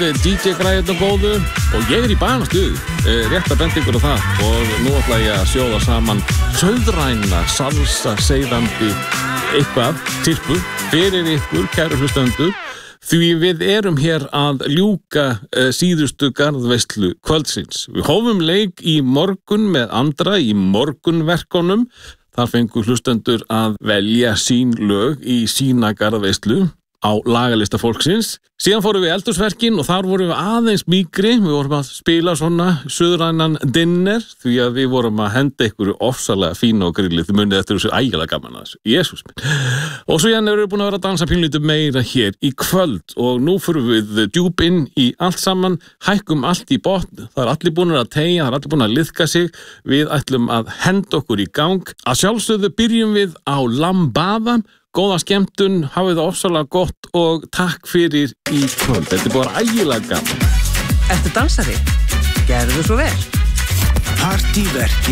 DJ-græðurnar góðu og ég í banastuð, rétt að benda ykkur á það og nú ætla ég að sjóða saman söðræna, salsa, seiðandi eitthvað, tilpu fyrir ykkur, kæru hlustendur, því við erum hér að ljúka síðustu garðveislu kvöldsins. Við hófum leik í morgun með Andra í morgunverkunum. Þar fengu hlustendur að velja sín lög í sína garðveislu á lagalista fólksins. Síðan fórum við í eldhúsverkin og þar vorum við aðeins mýkri. Við vorum að spila svona suðrænan dinner því að við vorum að henda ykkur ofsalega fína og grillið. Þið munið eftir þessu ægilega gaman að þessu. Jesús minn. Og svo hérna erum við búin að vera að dansa pínlítið meira hér í kvöld og nú fyrir við djúp inn í allt saman, hækkum allt í botn. Það er allir búin að teygja, það er allir búin að liðka sig. Við ætlum að henda okkur í gang. Að sjálfsögðu byrjum við á Lambada. Góða skemmtun, hafið það ofsalega gott og takk fyrir í kvöld. Þetta er bara ægilega gaman. Ertu dansari? Gerðu svo vel. Partíverki